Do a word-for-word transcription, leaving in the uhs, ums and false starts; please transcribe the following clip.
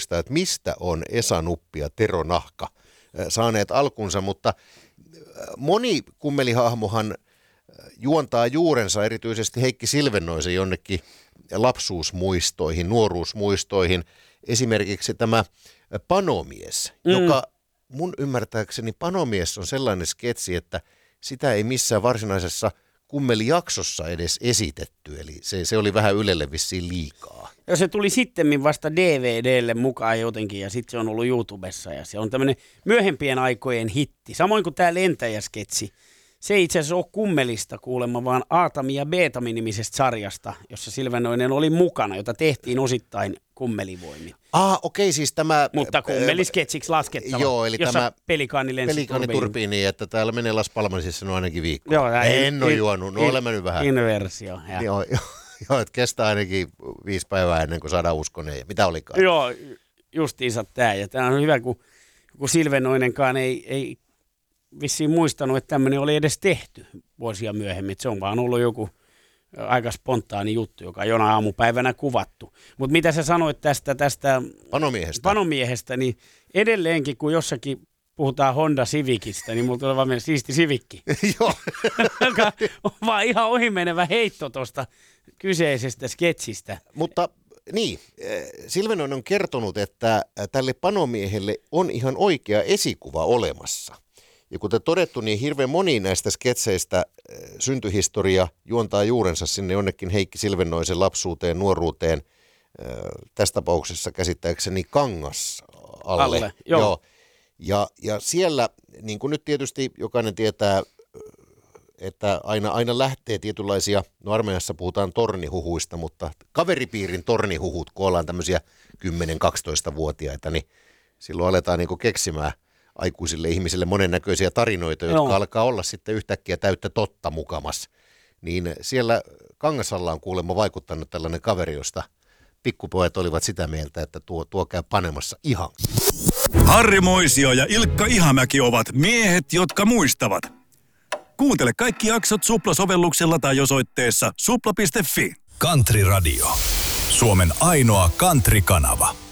muistaa, että mistä on Esa Nuppi ja Tero Nahka saaneet alkunsa, mutta moni kummelihahmohan juontaa juurensa erityisesti Heikki Silvennoisen jonnekin lapsuusmuistoihin, nuoruusmuistoihin. Esimerkiksi tämä Panomies, mm. joka mun ymmärtääkseni Panomies on sellainen sketsi, että sitä ei missään varsinaisessa kummelijaksossa edes esitetty, eli se, se oli vähän Ylelle vissiin liikaa. Ja se tuli sittemmin vasta D V D:lle mukaan jotenkin, ja sitten se on ollut YouTubessa, ja se on tämmöinen myöhempien aikojen hitti. Samoin kuin tämä Lentäjäsketsi. Se ei itse asiassa ole kummelista kuulemma, vaan Aatami ja Beetami nimisestä sarjasta, jossa Silvennoinen oli mukana, jota tehtiin osittain kummelivoimin. Ah, okei, okay, siis tämä... Mutta kummelisketsiksi laskettava, joo, eli jossa tämä pelikaani lensi pelikaani turbiin niin, että täällä menee Las Palmasissa no ainakin viikko. Joo, en in, ole juonut, no olen mennyt vähän. Inversio. Ja. Joo, joo, joo, että kestää ainakin viisi päivää ennen kuin saadaan uskoneen. Mitä olikaan? Joo, justiinsa tämä. Ja tämä on hyvä, kun, kun Silvennoinenkaan ei... ei vissiin muistanut, että tämmöinen oli edes tehty vuosia myöhemmin. Että se on vaan ollut joku aika spontaani juttu, joka on jonain aamupäivänä kuvattu. Mutta mitä sä sanoit tästä, tästä panomiehestä. panomiehestä, niin edelleenkin kun jossakin puhutaan Honda Civicistä, niin mulla tulee vaan meidän siisti Civicki. Joo. Joka on vaan ihan ohimenevä heitto tuosta kyseisestä sketsistä. Mutta niin, Silvennoinen on kertonut, että tälle panomiehelle on ihan oikea esikuva olemassa. Ja kuten todettu, niin hirveän moni näistä sketseistä syntyhistoria juontaa juurensa sinne jonnekin Heikki Silvennoisen lapsuuteen, nuoruuteen, tässä tapauksessa käsittääkseni Kangasalle. Alle, joo. Joo. Ja, ja siellä, niin kuin nyt tietysti jokainen tietää, että aina, aina lähtee tietynlaisia, no armeijassa puhutaan tornihuhuista, mutta kaveripiirin tornihuhut, kun ollaan tämmöisiä kymmenen-kaksitoista-vuotiaita, niin silloin aletaan niin kuin keksimään aikuisille ihmisille monennäköisiä tarinoita, jotka no. alkaa olla sitten yhtäkkiä täyttä totta mukamas. Niin siellä Kangasalla on kuulemma vaikuttanut tällainen kaveri, josta pikkupojat olivat sitä mieltä, että tuo, tuo käy panemassa ihan. Harri Moisio ja Ilkka Ihamäki ovat miehet, jotka muistavat. Kuuntele kaikki jaksot Supla-sovelluksella tai osoitteessa supla piste fi. Country Radio. Suomen ainoa country-kanava.